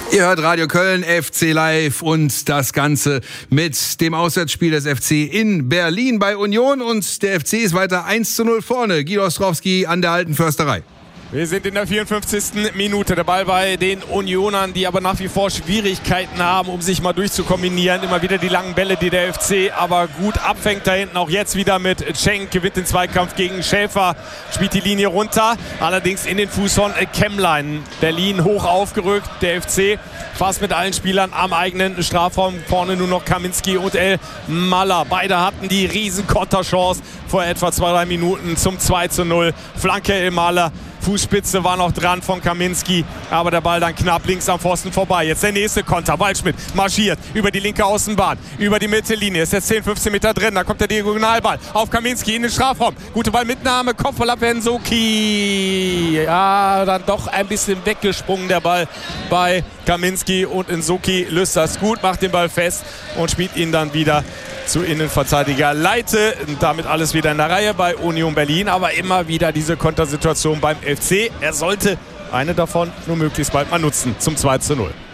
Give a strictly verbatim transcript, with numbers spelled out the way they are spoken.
Ihr hört Radio Köln, F C Live und das Ganze mit dem Auswärtsspiel des F C in Berlin bei Union. Und der F C ist weiter eins zu null vorne. Guido Ostrowski an der alten Försterei. Wir sind in der vierundfünfzigsten Minute. Der Ball bei den Unionern, die aber nach wie vor Schwierigkeiten haben, um sich mal durchzukombinieren. Immer wieder die langen Bälle, die der F C aber gut abfängt da hinten. Auch jetzt wieder mit Cenk, gewinnt den Zweikampf gegen Schäfer, spielt die Linie runter. Allerdings in den Fuß von Kemmlein. Berlin hoch aufgerückt, der F C fast mit allen Spielern am eigenen Strafraum. Vorne nur noch Kaminski und El Maller. Beide hatten die riesen Konterchance vor etwa zwei, drei Minuten zum zwei zu null. Flanke El Maller. Fußspitze war noch dran von Kaminski, aber der Ball dann knapp links am Pfosten vorbei. Jetzt der nächste Konter. Waldschmidt marschiert über die linke Außenbahn, über die Mittellinie. Ist jetzt zehn, fünfzehn Meter drin. Da kommt der Diagonalball auf Kaminski in den Strafraum. Gute Ballmitnahme, Kopfballabwehr Nsoki. Ja, dann doch ein bisschen weggesprungen der Ball bei Kaminski und Nsoki löst das gut, macht den Ball fest und spielt ihn dann wieder zu Innenverteidiger Leite. Damit alles wieder in der Reihe bei Union Berlin. Aber immer wieder diese Kontersituation beim F C. Er sollte eine davon nur möglichst bald mal nutzen zum zwei zu null.